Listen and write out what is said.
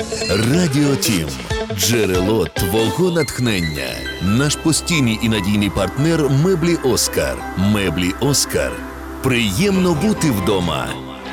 Радіо Тім. Джерело твого натхнення. Наш постійний і надійний партнер – меблі «Оскар». Меблі «Оскар». Приємно бути вдома.